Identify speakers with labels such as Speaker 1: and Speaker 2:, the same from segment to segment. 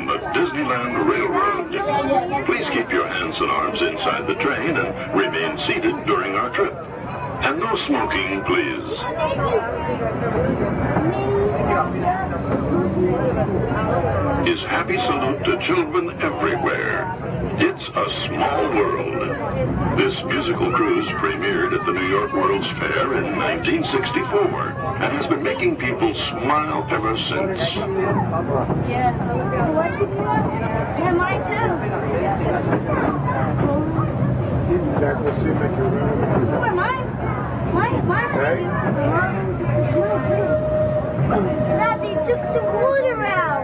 Speaker 1: on the Disneyland Railroad. Please keep your hands and arms inside the train and remain seated during our trip. And no smoking, please. His happy salute to children everywhere. It's a small world. This musical cruise premiered at the New York World's Fair in 1964 and has been making people smile ever since.
Speaker 2: Yeah, mine too. Mine. Dad, they took the wood around.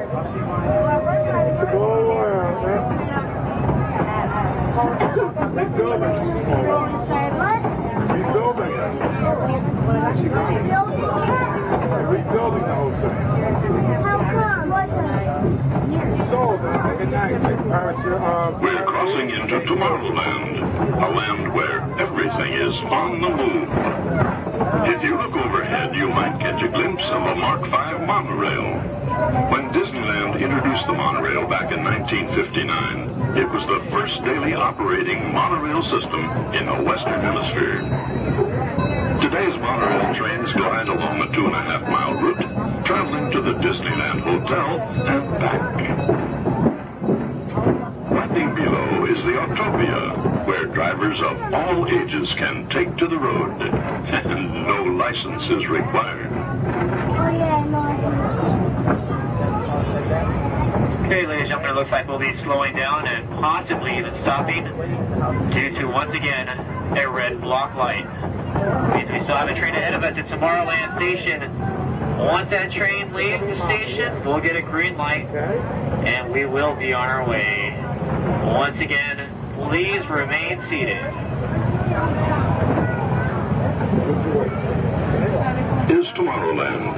Speaker 3: Rebuilding. Rebuilding the whole thing.
Speaker 2: How come?
Speaker 3: Sold it. Make it nice.
Speaker 1: We're crossing into Tomorrowland, a land where everything is on the move. If you look overhead, you might catch a glimpse of a Mark V monorail. When Disneyland introduced the monorail back in 1959, it was the first daily operating monorail system in the Western Hemisphere. Today's monorail trains glide along a 2.5-mile route, traveling to the Disneyland Hotel and back. Right below is the Autopia, where drivers of all ages can take to the road, and no license is required.
Speaker 4: Okay, ladies and gentlemen, it looks like we'll be slowing down and possibly even stopping due to, once again, a red block light. Means we still have a train ahead of us at Tomorrowland Station. Once that train leaves the station, we'll get a green light, and we will be on our way. Once again, please remain seated.
Speaker 1: Is Tomorrowland.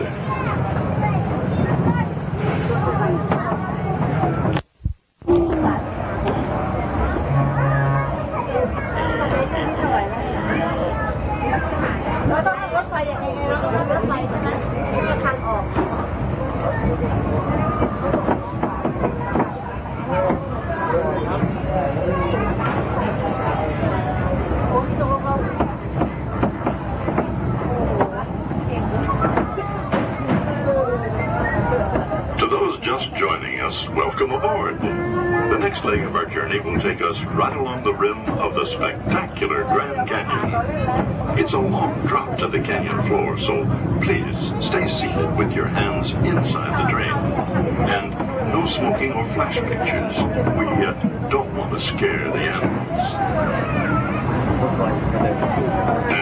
Speaker 1: Welcome aboard. The next leg of our journey will take us right along the rim of the spectacular Grand Canyon. It's a long drop to the canyon floor, so please stay seated with your hands inside the train. And no smoking or flash pictures. We don't want to scare the animals.